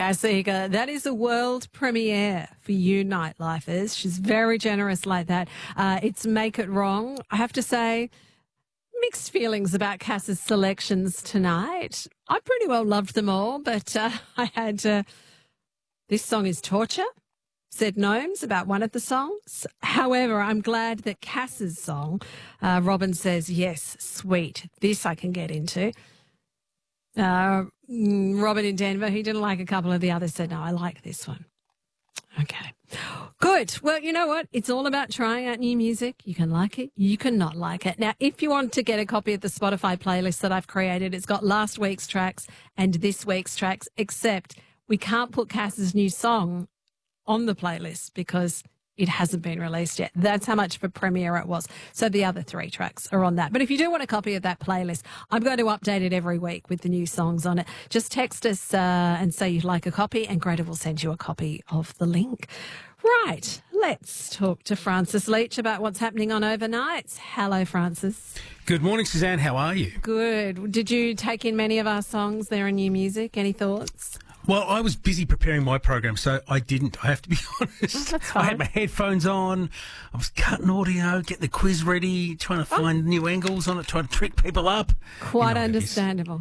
Cass Eager. That is a world premiere for you nightlifers. She's very generous like that. It's Make It Wrong. I have to say, mixed feelings about Cass's selections tonight. I pretty well loved them all, but I had This Song Is Torture, said Gnomes about one of the songs. However, I'm glad that Cass's song, Robin Says Yes, Sweet, this I can get into. Robin in Denver, he didn't like a couple of the others, said, no, I like this one. Okay. Good. Well, you know what? It's all about trying out new music. You can like it. You can not like it. Now, if you want to get a copy of the Spotify playlist that I've created, it's got last week's tracks and this week's tracks, except we can't put Cass's new song on the playlist because it hasn't been released yet. That's how much of a premiere it was. So the other 3 tracks are on that. But if you do want a copy of that playlist, I'm going to update it every week with the new songs on it. Just text us and say you'd like a copy, and Greta will send you a copy of the link. Right, let's talk to Francis Leach about what's happening on overnights. Hello, Francis. Good morning, Suzanne. How are you? Good. Did you take in many of our songs there in new music? Any thoughts? Well, I was busy preparing my program, so I didn't. I have to be honest. That's fine. I had my headphones on. I was cutting audio, getting the quiz ready, trying to find new angles on it, trying to trick people up. Quite understandable.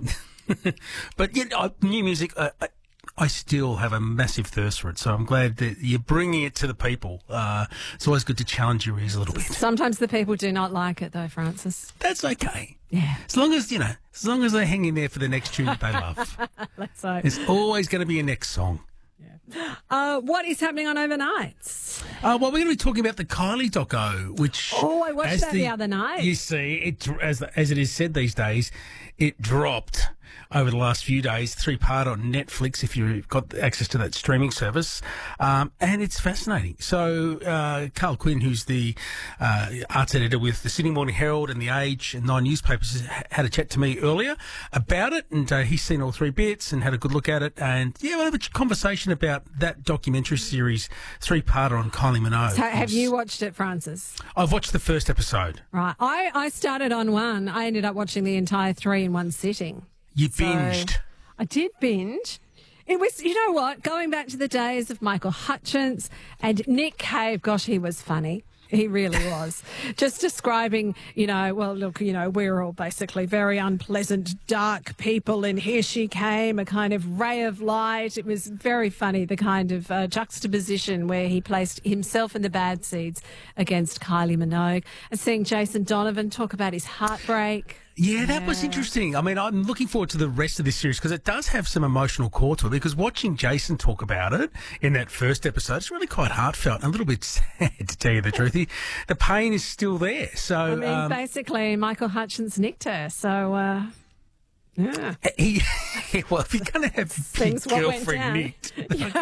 But yeah, new music, I still have a massive thirst for it, so I'm glad that you're bringing it to the people. It's always good to challenge your ears a little bit. Sometimes the people do not like it, though, Francis. That's okay. Yeah. As long as they're hanging there for the next tune that they love. Let's hope. There's always going to be a next song. Yeah. What is happening on overnights? Well, we're going to be talking about the Kylie doco, which... Oh, I watched that the other night. You see, as it is said these days, it dropped over the last few days, 3-part on Netflix if you've got access to that streaming service, and it's fascinating. So Carl Quinn, who's the arts editor with the Sydney Morning Herald and The Age and 9 newspapers, had a chat to me earlier about it, and he's seen all 3 bits and had a good look at it, and yeah, we'll have a conversation about that documentary series, 3-part on Kylie Minogue. So have you watched it, Francis? I've watched the first episode. Right. I started on 1. I ended up watching the entire 3 in one sitting. You binged. So I did binge. It was, you know what, going back to the days of Michael Hutchence and Nick Cave, gosh, he was funny. He really was. Just describing, well, look, we're all basically very unpleasant, dark people, and here she came, a kind of ray of light. It was very funny, the kind of juxtaposition where he placed himself in the bad seeds against Kylie Minogue, and seeing Jason Donovan talk about his heartbreak. Yeah, that was interesting. I mean, I'm looking forward to the rest of this series because it does have some emotional core to it, because watching Jason talk about it in that first episode, it's really quite heartfelt and a little bit sad, to tell you the truth. The pain is still there. So, I mean, basically, Michael Hutchence nicked her, so... yeah. Well, if you're going to have big girlfriend nicked,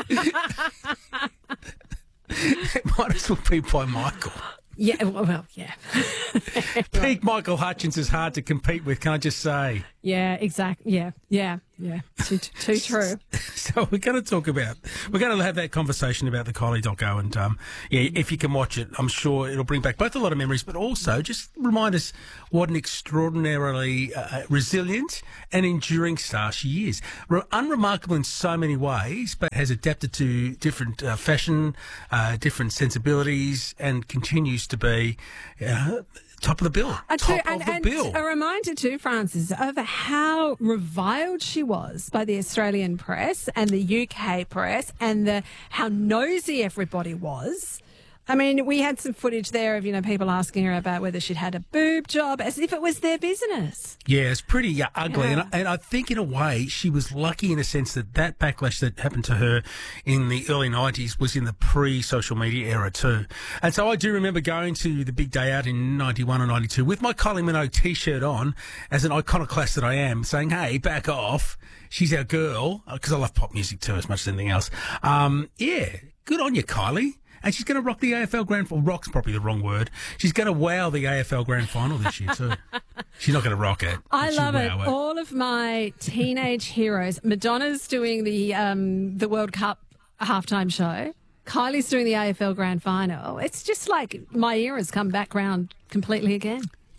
it might as well be by Michael. Yeah, well, yeah. Peak Michael Hutchence is hard to compete with, can I just say? Yeah, exactly. Yeah. Too true. So we're going to have that conversation about the Kylie doco, and if you can watch it, I'm sure it'll bring back both a lot of memories, but also just remind us what an extraordinarily resilient and enduring star she is. Unremarkable in so many ways, but has adapted to different fashion, different sensibilities, and continues to be top of the bill. And a reminder too, Francis, of how reviled she was by the Australian press and the UK press, and how nosy everybody was. I mean, we had some footage there of, people asking her about whether she'd had a boob job, as if it was their business. Yeah, it's pretty ugly. Yeah. And I think in a way she was lucky in a sense that backlash that happened to her in the early 90s was in the pre-social media era too. And so I do remember going to the big day out in 91 or 92 with my Kylie Minogue T-shirt on, as an iconoclast that I am, saying, hey, back off. She's our girl, because I love pop music too as much as anything else. Yeah, good on you, Kylie. And she's going to rock the AFL Grand Final. Rock's probably the wrong word. She's going to wow the AFL Grand Final this year too. She's not going to rock it. I love it. All of my teenage heroes. Madonna's doing the World Cup halftime show. Kylie's doing the AFL Grand Final. It's just like my era's come back round completely again.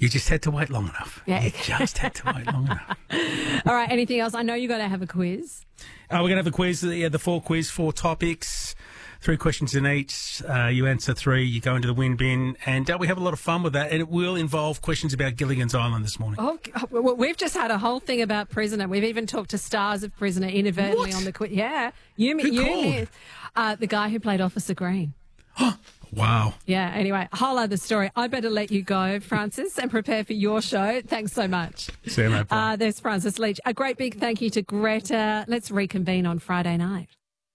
You just had to wait long enough. Yeah. You just had to wait long enough. All right, anything else? I know you're going to have a quiz. We're going to have a quiz, the 4 topics, 3 questions in each. You answer 3, you go into the win bin, and we have a lot of fun with that, and it will involve questions about Gilligan's Island this morning. Oh, well, we've just had a whole thing about Prisoner. We've even talked to stars of Prisoner inadvertently on the quiz. Yeah. Who called? The guy who played Officer Green. Wow. Yeah, anyway, a whole other story. I better let you go, Francis, and prepare for your show. Thanks so much. See you, mate. There's Francis Leach. A great big thank you to Greta. Let's reconvene on Friday night.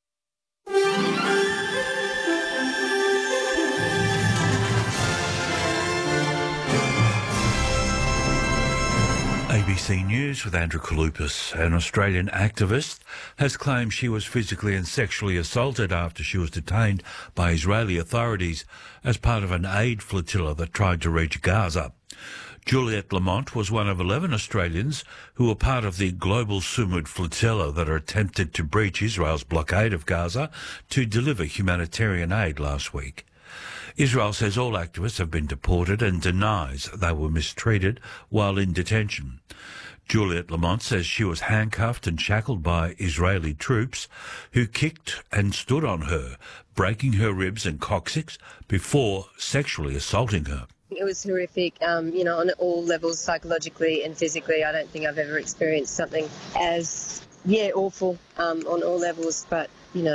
ABC News with Andrew Kalupas. An Australian activist has claimed she was physically and sexually assaulted after she was detained by Israeli authorities as part of an aid flotilla that tried to reach Gaza. Juliette Lamont was one of 11 Australians who were part of the global Sumud flotilla that attempted to breach Israel's blockade of Gaza to deliver humanitarian aid last week. Israel says all activists have been deported and denies they were mistreated while in detention. Juliette Lamont says she was handcuffed and shackled by Israeli troops who kicked and stood on her, breaking her ribs and coccyx before sexually assaulting her. It was horrific, on all levels, psychologically and physically. I don't think I've ever experienced something as, awful on all levels, but,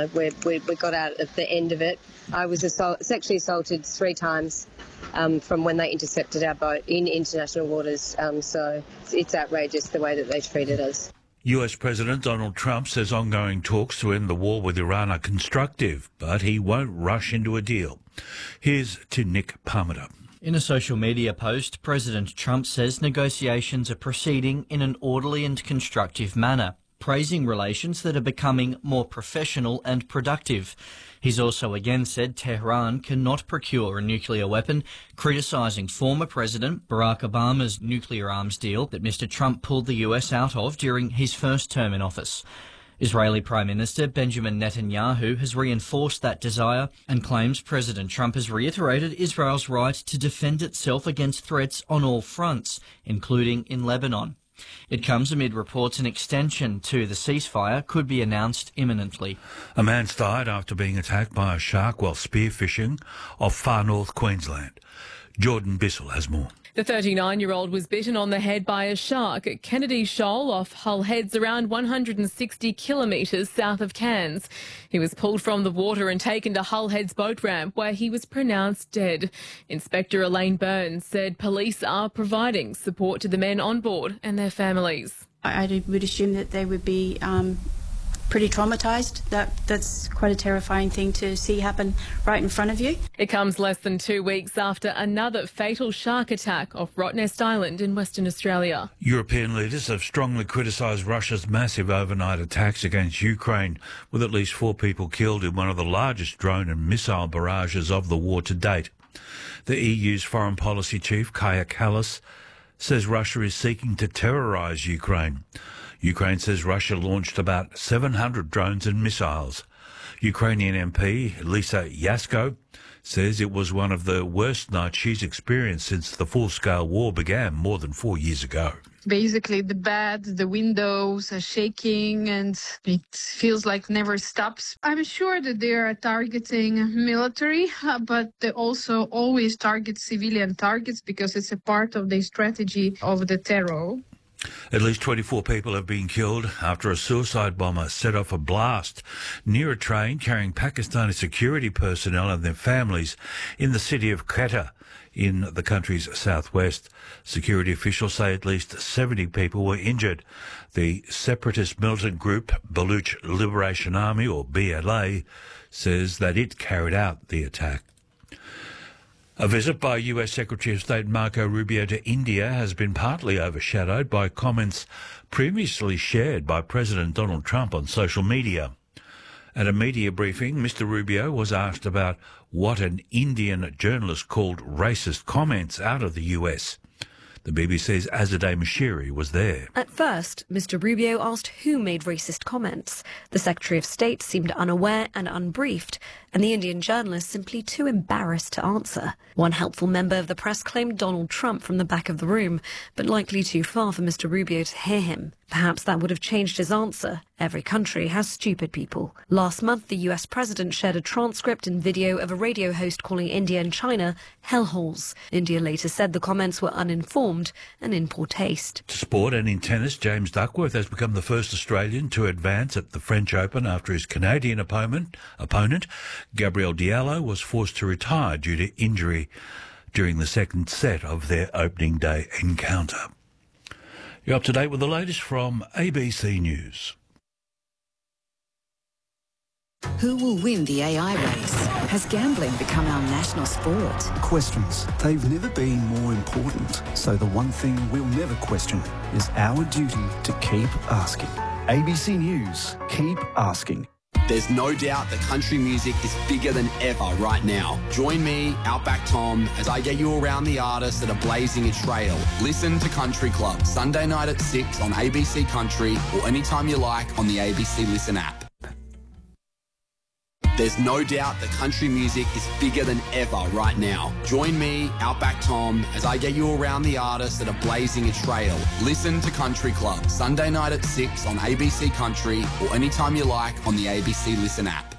we got out at the end of it. I was sexually assaulted 3 times from when they intercepted our boat in international waters, so it's outrageous the way that they treated us. US President Donald Trump says ongoing talks to end the war with Iran are constructive, but he won't rush into a deal. Here's to Nick Parmenter. In a social media post, President Trump says negotiations are proceeding in an orderly and constructive manner, praising relations that are becoming more professional and productive. He's also again said Tehran cannot procure a nuclear weapon, criticising former President Barack Obama's nuclear arms deal that Mr. Trump pulled the US out of during his first term in office. Israeli Prime Minister Benjamin Netanyahu has reinforced that desire and claims President Trump has reiterated Israel's right to defend itself against threats on all fronts, including in Lebanon. It comes amid reports an extension to the ceasefire could be announced imminently. A man's died after being attacked by a shark while spearfishing off far north Queensland. Jordan Bissell has more. The 39-year-old was bitten on the head by a shark at Kennedy Shoal off Hull Heads, around 160 kilometres south of Cairns. He was pulled from the water and taken to Hull Heads boat ramp, where he was pronounced dead. Inspector Elaine Burns said police are providing support to the men on board and their families. I would assume that they would be pretty traumatised. That's quite a terrifying thing to see happen right in front of you. It comes less than 2 weeks after another fatal shark attack off Rottnest Island in Western Australia. European leaders have strongly criticised Russia's massive overnight attacks against Ukraine, with at least 4 people killed in one of the largest drone and missile barrages of the war to date. The EU's foreign policy chief, Kaja Kallas, says Russia is seeking to terrorise Ukraine. Ukraine says Russia launched about 700 drones and missiles. Ukrainian MP Lisa Yasko says it was one of the worst nights she's experienced since the full-scale war began more than 4 years ago. Basically, the bed, the windows are shaking and it feels like never stops. I'm sure that they are targeting military, but they also always target civilian targets because it's a part of the strategy of the terror. At least 24 people have been killed after a suicide bomber set off a blast near a train carrying Pakistani security personnel and their families in the city of Quetta in the country's southwest. Security officials say at least 70 people were injured. The separatist militant group Baluch Liberation Army, or BLA, says that it carried out the attack. A visit by US Secretary of State Marco Rubio to India has been partly overshadowed by comments previously shared by President Donald Trump on social media. At a media briefing, Mr. Rubio was asked about what an Indian journalist called racist comments out of the US. The BBC's Azadeh Mashiri was there. At first, Mr. Rubio asked who made racist comments. The Secretary of State seemed unaware and unbriefed, and the Indian journalist simply too embarrassed to answer. One helpful member of the press claimed Donald Trump from the back of the room, but likely too far for Mr. Rubio to hear him. Perhaps that would have changed his answer. Every country has stupid people. Last month, the US president shared a transcript and video of a radio host calling India and China hellholes. India later said the comments were uninformed and in poor taste. To sport and in tennis, James Duckworth has become the first Australian to advance at the French Open after his Canadian opponent, Gabriel Diallo, was forced to retire due to injury during the second set of their opening day encounter. You're up to date with the latest from ABC News. Who will win the AI race? Has gambling become our national sport? Questions. They've never been more important. So the one thing we'll never question is our duty to keep asking. ABC News. Keep asking. There's no doubt that country music is bigger than ever right now. Join me, Outback Tom, as I get you around the artists that are blazing a trail. Listen to Country Club, Sunday night at 6 on ABC Country or anytime you like on the ABC Listen app. There's no doubt that country music is bigger than ever right now. Join me, Outback Tom, as I get you around the artists that are blazing a trail. Listen to Country Club, Sunday night at 6 on ABC Country or anytime you like on the ABC Listen app.